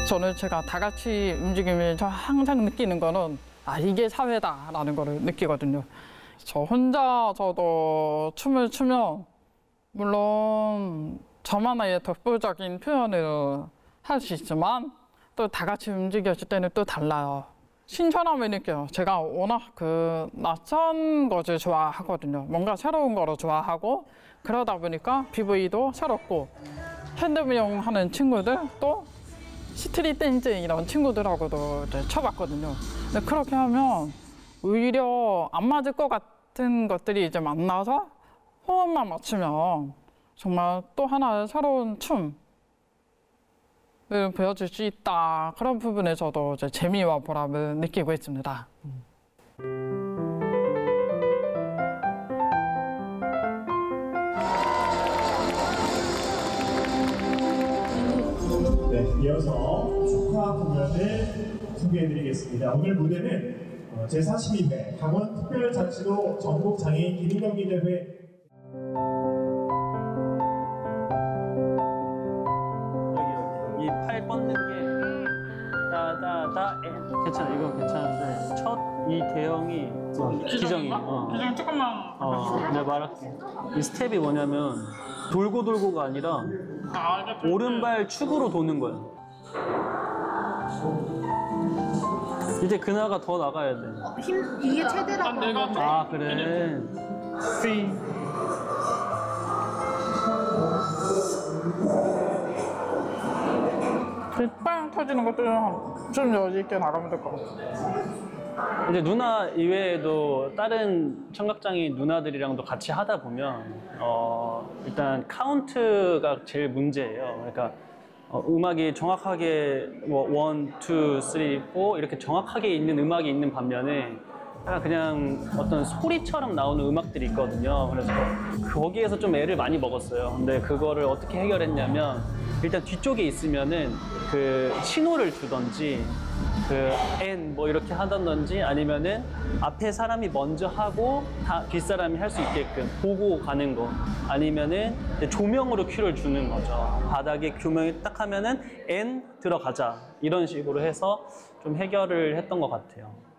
저는 제가 다 같이 움직이면서 항상 느끼는 거는 이게 사회다라는 거를 느끼거든요. 저 혼자서도 춤을 추면 물론 저만의 독보적인 표현을 할 수 있지만 또 다 같이 움직였을 때는 또 달라요. 신선함을 느껴요. 제가 워낙 낯선 것을 좋아하거든요. 뭔가 새로운 거를 좋아하고 그러다 보니까 BV도 새롭고 핸드무용 하는 친구들 또 스트릿 댄스 이런 친구들하고도 이제 쳐봤거든요. 근데 그렇게 하면 오히려 안 맞을 것 같은 것들이 이제 만나서 호흡만 맞추면 정말 또 하나의 새로운 춤을 보여줄 수 있다. 그런 부분에서도 이제 재미와 보람을 느끼고 있습니다. 네, 이어서 축하 공연을 소개해드리겠습니다. 오늘 무대는 제42회 강원특별자치도 전국장애인 기능경기대회 이 팔 뻗는 게 따다다 괜찮아. 이거 괜찮은데 첫 이 대형이 기정이 기정 조금만 내가 말할게. 이 스텝이 뭐냐면 돌고가 아니라 오른발 축으로 도는 거야. 이제 그나가 더 나가야 돼. 이게 최대라고. 아 그래. 빵 터지는 것도 좀 여유 있게 나가면 될 것 같아요. 이제 누나 이외에도 다른 청각장애인 누나들이랑도 같이 하다 보면 일단 카운트가 제일 문제예요. 그러니까 음악이 정확하게 뭐 1, 2, 3, 4 이렇게 정확하게 있는 음악이 있는 반면에 그냥 어떤 소리처럼 나오는 음악들이 있거든요. 그래서 거기에서 좀 애를 많이 먹었어요. 근데 그거를 어떻게 해결했냐면 일단 뒤쪽에 있으면은 그 신호를 주던지 N 뭐 이렇게 하던지 아니면은 앞에 사람이 먼저 하고 뒷사람이 할 수 있게끔 보고 가는 거 아니면은 조명으로 큐를 주는 거죠. 바닥에 조명이 딱 하면은 N 들어가자 이런 식으로 해서 좀 해결을 했던 것 같아요.